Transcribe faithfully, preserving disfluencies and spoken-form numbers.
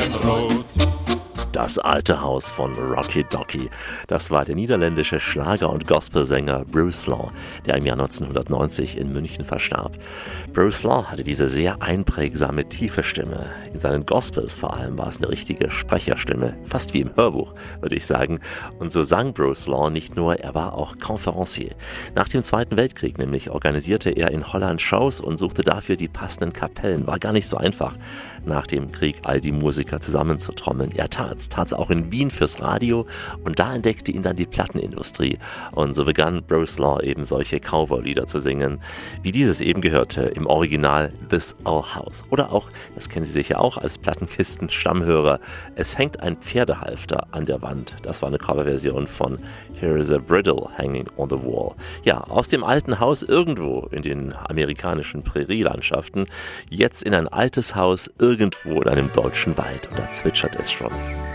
Brot. Das alte Haus von Rocky Docky. Das war der niederländische Schlager- und Gospelsänger Bruce Law, der im Jahr neunzehnhundertneunzig in München verstarb. Bruce Law hatte diese sehr einprägsame, tiefe Stimme. In seinen Gospels vor allem war es eine richtige Sprecherstimme, fast wie im Hörbuch, würde ich sagen. Und so sang Bruce Law nicht nur, er war auch Conférencier. Nach dem Zweiten Weltkrieg nämlich organisierte er in Holland Shows und suchte dafür die passenden Kapellen. War gar nicht so einfach, nach dem Krieg all die Musiker zusammenzutrommeln. Er tat's. Tat's auch in Wien fürs Radio und da entdeckte ihn dann die Plattenindustrie. Und so begann Bruce Law eben solche Cowboy-Lieder zu singen, wie dieses eben gehörte, im Original This Old House. Oder auch, das kennen Sie sicher auch als Plattenkisten-Stammhörer, Es hängt ein Pferdehalfter an der Wand. Das war eine Coverversion von Here is a Bridle Hanging on the Wall. Ja, aus dem alten Haus irgendwo in den amerikanischen Prärielandschaften, jetzt in ein altes Haus irgendwo in einem deutschen Wald. Und da zwitschert es schon.